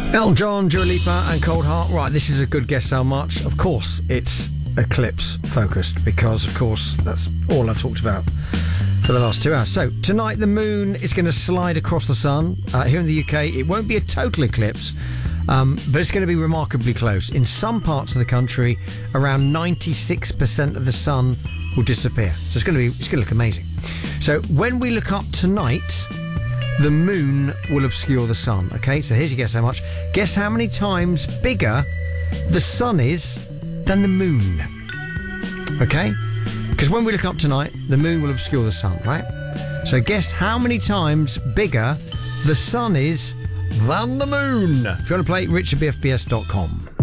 Elton John, Dua Lipa and Cold Heart. Right, this is a good guess how much. Of course, it's eclipse focused because, of course, that's all I've talked about for the last 2 hours. So, tonight the moon is going to slide across the sun. Here in the UK, it won't be a total eclipse, but it's going to be remarkably close. In some parts of the country, around 96% of the sun will disappear. So it's going to look amazing. So, when we look up tonight, the moon will obscure the sun. Okay, so here's your guess how much. Guess how many times bigger the sun is than the moon. Okay? Because when we look up tonight, the moon will obscure the sun, right? So guess how many times bigger the sun is than the moon. If you want to play, richardbfbs.com.